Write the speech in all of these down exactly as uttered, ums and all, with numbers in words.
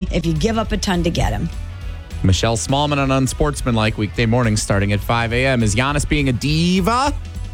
if you give up a ton to get him. Michelle Smallman on Unsportsmanlike weekday mornings starting at five a.m. Is Giannis being a diva?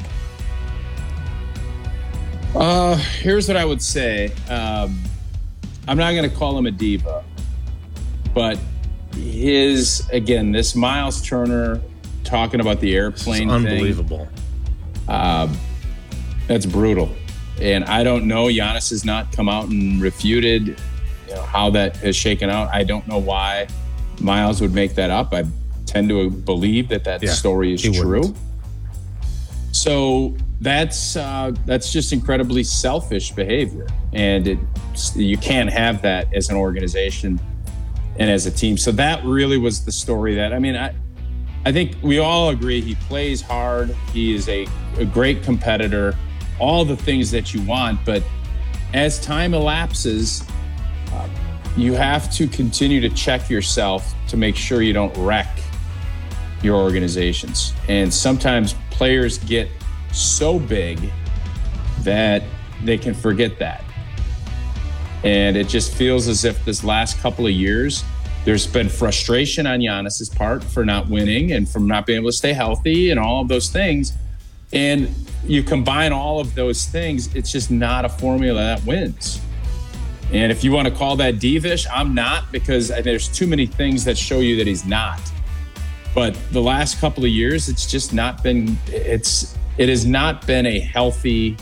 Uh, here's what I would say. Um, I'm not going to call him a diva, but his, again, this Miles Turner talking about the airplane thing. Unbelievable. Uh, that's brutal. And I don't know. Giannis has not come out and refuted, you know, how that has shaken out. I don't know why Miles would make that up. I tend to believe that that yeah, story is true. Wouldn't. So that's uh, that's just incredibly selfish behavior, and it you can't have that as an organization and as a team. So that really was the story. That I mean, I I think we all agree he plays hard. He is a, a great competitor. All the things that you want, but as time elapses, uh, you have to continue to check yourself to make sure you don't wreck your organizations. And sometimes players get so big that they can forget that. And it just feels as if this last couple of years, there's been frustration on Giannis's part for not winning and from not being able to stay healthy and all of those things. And you combine all of those things, it's just not a formula that wins. And if you want to call that divish, I'm not, because there's too many things that show you that he's not. But the last couple of years, it's just not been, it's, it has not been a healthy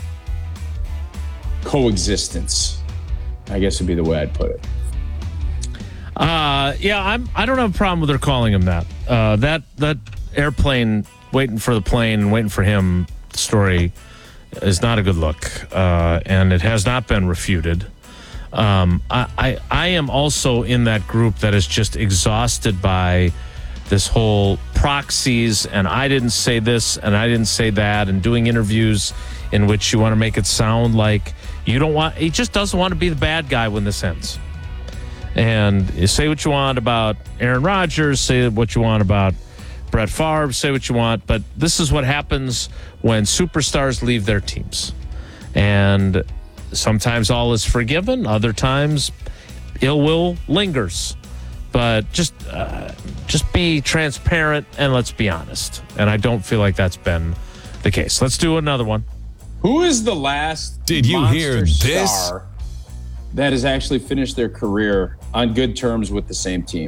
coexistence, I guess would be the way I'd put it. Uh, yeah, I'm, I don't have a problem with her calling him that. Uh, that, that airplane waiting for the plane and waiting for him story is not a good look. Uh, and it has not been refuted. Um, I, I, I am also in that group that is just exhausted by this whole proxies and I didn't say this and I didn't say that, and doing interviews in which you want to make it sound like you don't want, he just doesn't want to be the bad guy when this ends. And you say what you want about Aaron Rodgers, say what you want about Brett Favre, say what you want, but this is what happens when superstars leave their teams. And sometimes all is forgiven, other times ill will lingers. But just uh, just be transparent and let's be honest. And I don't feel like that's been the case. Let's do another one. Who is the last Did you hear this? star that has actually finished their career on good terms with the same team?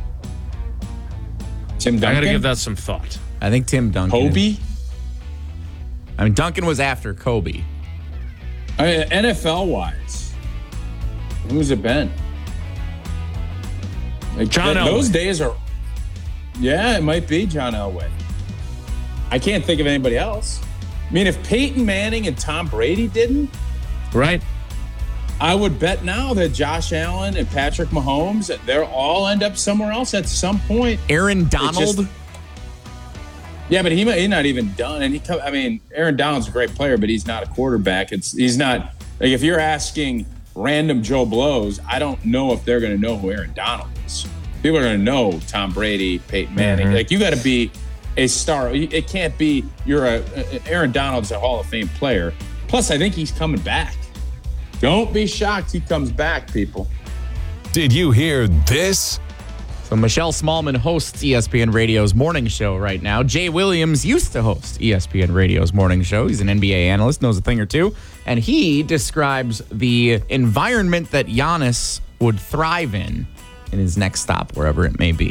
Tim Duncan? I got to give that some thought. I think Tim Duncan. Kobe? I mean, Duncan was after Kobe. I mean, N F L-wise, who's it been? Like, John th- Elway. Those days are... Yeah, it might be John Elway. I can't think of anybody else. I mean, if Peyton Manning and Tom Brady didn't... Right. I would bet now that Josh Allen and Patrick Mahomes, they'll all end up somewhere else at some point. Aaron Donald. Just, yeah, but he he's not even done. And he, I mean, Aaron Donald's a great player, but he's not a quarterback. It's he's not like if you're asking random Joe Blows, I don't know if they're going to know who Aaron Donald is. People are going to know Tom Brady, Peyton Manning. Mm-hmm. Like you got to be a star. It can't be you're a, a Aaron Donald's a Hall of Fame player. Plus, I think he's coming back. Don't be shocked he comes back, people. Did you hear this? So Michelle Smallman hosts E S P N Radio's morning show right now. Jay Williams used to host E S P N Radio's morning show. He's an N B A analyst, knows a thing or two. And he describes the environment that Giannis would thrive in in his next stop, wherever it may be.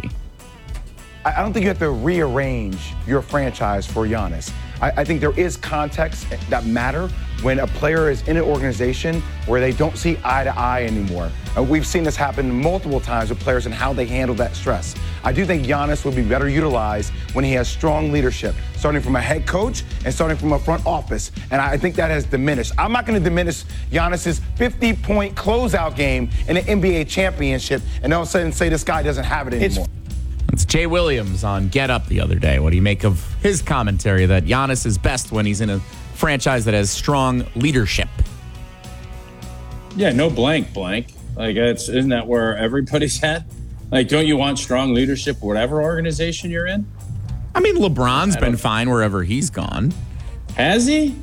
I don't think you have to rearrange your franchise for Giannis. I, I think there is context that matter when a player is in an organization where they don't see eye to eye anymore. Uh, we've seen this happen multiple times with players and how they handle that stress. I do think Giannis would be better utilized when he has strong leadership, starting from a head coach and starting from a front office. And I think that has diminished. I'm not going to diminish Giannis's fifty-point closeout game in an N B A championship and all of a sudden say this guy doesn't have it anymore. It's Jay Williams on Get Up the other day. What do you make of his commentary that Giannis is best when he's in a franchise that has strong leadership? Yeah, no blank blank. Like, it's, isn't that where everybody's at? Like, don't you want strong leadership whatever organization you're in? I mean, LeBron's been fine wherever he's gone. Has he?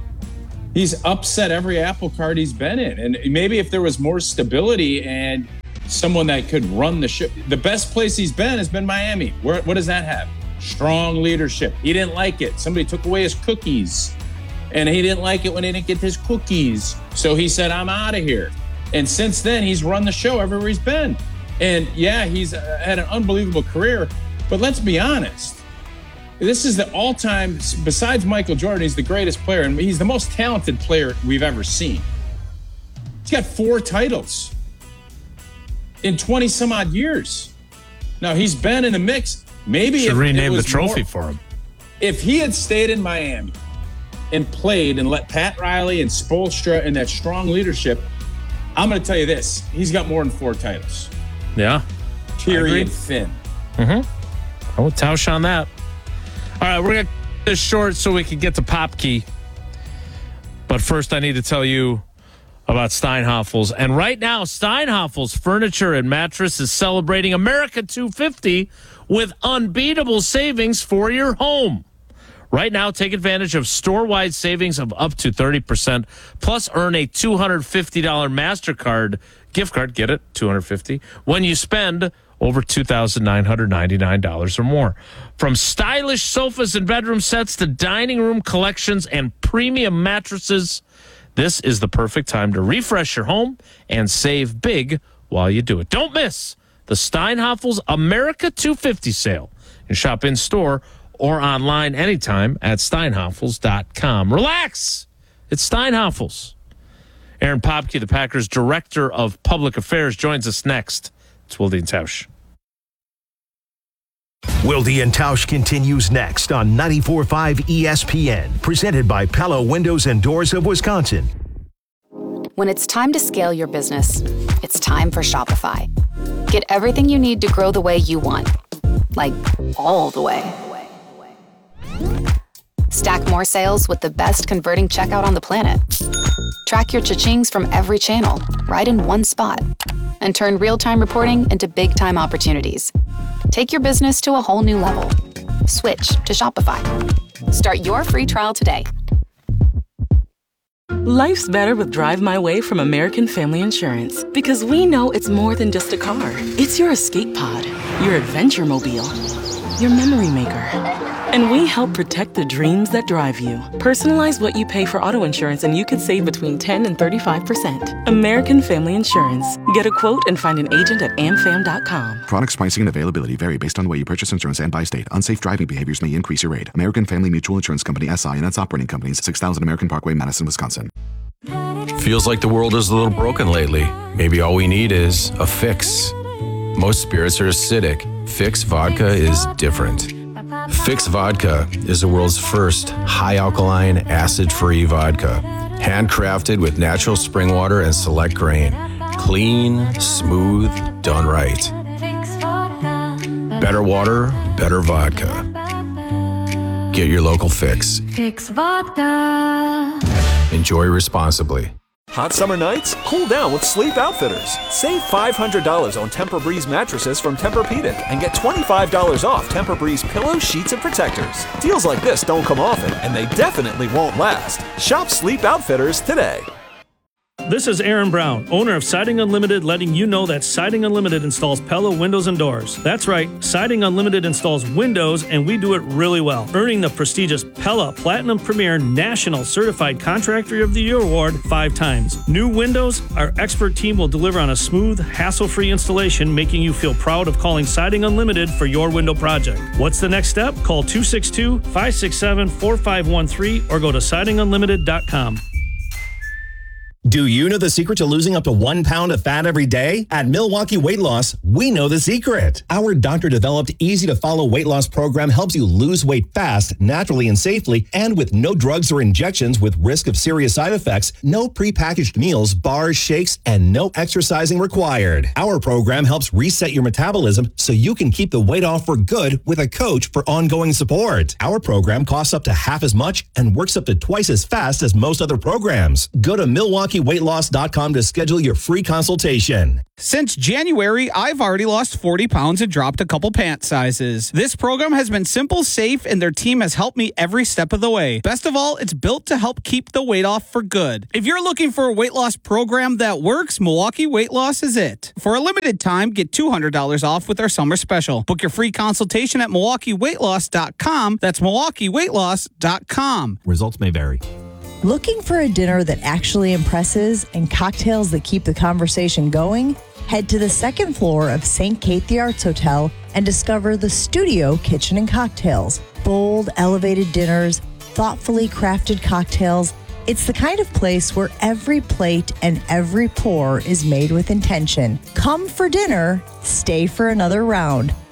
He's upset every apple cart he's been in. And maybe if there was more stability and someone that could run the ship. The best place he's been has been Miami. Where, what does that have? Strong leadership. He didn't like it. Somebody took away his cookies, and he didn't like it when he didn't get his cookies. So he said, I'm out of here. And since then, he's run the show everywhere he's been. And yeah, he's had an unbelievable career. But let's be honest. This is the all-time, besides Michael Jordan, he's the greatest player, and he's the most talented player we've ever seen. He's got four titles in twenty some odd years. Now, he's been in the mix. Maybe should if rename it was the trophy more, for him. If he had stayed in Miami and played and let Pat Riley and Spoelstra and that strong leadership, I'm going to tell you this: he's got more than four titles. Yeah, period. Thin. Mm-hmm. I will Tausch on that. All right, we're going to cut this short so we can get to Pop Key. But first, I need to tell you about Steinhafels. And right now, Steinhafels Furniture and Mattress is celebrating America two fifty with unbeatable savings for your home. Right now, take advantage of store-wide savings of up to thirty percent, plus earn a two hundred fifty dollars MasterCard gift card, get it, two hundred fifty dollars, when you spend over two thousand nine hundred ninety-nine dollars or more. From stylish sofas and bedroom sets to dining room collections and premium mattresses, this is the perfect time to refresh your home and save big while you do it. Don't miss the Steinhafels America two fifty sale. And shop in-store or online anytime at steinhafels dot com. Relax! It's Steinhafels. Aaron Popke, the Packers Director of Public Affairs, joins us next. It's Wilde and Tausch. Wilde and Tausch continues next on ninety-four point five E S P N, presented by Pella Windows and Doors of Wisconsin. When it's time to scale your business, it's time for Shopify. Get everything you need to grow the way you want. Like, all the way. Stack more sales with the best converting checkout on the planet. Track your cha-chings from every channel, right in one spot. And turn real-time reporting into big-time opportunities. Take your business to a whole new level. Switch to Shopify. Start your free trial today. Life's better with Drive My Way from American Family Insurance, because we know it's more than just a car. It's your escape pod, your adventure mobile, your memory maker. And we help protect the dreams that drive you. Personalize what you pay for auto insurance and you could save between ten and thirty-five percent. American Family Insurance. Get a quote and find an agent at a m fam dot com. Products, pricing, and availability vary based on the way you purchase insurance and by state. Unsafe driving behaviors may increase your rate. American Family Mutual Insurance Company, S I and its operating companies, six thousand American Parkway, Madison, Wisconsin. Feels like the world is a little broken lately. Maybe all we need is a fix. Most spirits are acidic. Fix Vodka is different. Fix Vodka is the world's first high-alkaline, acid-free vodka. Handcrafted with natural spring water and select grain. Clean, smooth, done right. Better water, better vodka. Get your local fix. Fix Vodka. Enjoy responsibly. Hot summer nights? Cool down with Sleep Outfitters. Save five hundred dollars on Tempur-Breeze mattresses from Tempur-Pedic and get twenty-five dollars off Tempur-Breeze pillows, sheets, and protectors. Deals like this don't come often, and they definitely won't last. Shop Sleep Outfitters today. This is Aaron Brown, owner of Siding Unlimited, letting you know that Siding Unlimited installs Pella windows and doors. That's right, Siding Unlimited installs windows, and we do it really well, earning the prestigious Pella Platinum Premier National Certified Contractor of the Year award five times. New windows, our expert team will deliver on a smooth, hassle-free installation, making you feel proud of calling Siding Unlimited for your window project. What's the next step? Call two six two, five six seven, four five one three or go to siding unlimited dot com. Do you know the secret to losing up to one pound of fat every day? At Milwaukee Weight Loss, we know the secret. Our doctor-developed, easy-to-follow weight loss program helps you lose weight fast, naturally, and safely, and with no drugs or injections with risk of serious side effects, no prepackaged meals, bars, shakes, and no exercising required. Our program helps reset your metabolism so you can keep the weight off for good with a coach for ongoing support. Our program costs up to half as much and works up to twice as fast as most other programs. Go to Milwaukee weight loss dot com to schedule your free consultation. Since January, I've already lost forty pounds and dropped a couple pant sizes. This program has been simple, safe, and their team has helped me every step of the way. Best of all, it's built to help keep the weight off for good. If you're looking for a weight loss program that works, Milwaukee Weight Loss is it. For a limited time, get two hundred dollars off with our summer special. Book your free consultation at Milwaukee Weight Loss dot com. That's Milwaukee Weight Loss dot com. Results may vary. Looking for a dinner that actually impresses and cocktails that keep the conversation going? Head to the second floor of Saint Kate the Arts Hotel and discover the Studio Kitchen and Cocktails. Bold, elevated dinners, thoughtfully crafted cocktails. It's the kind of place where every plate and every pour is made with intention. Come for dinner, stay for another round.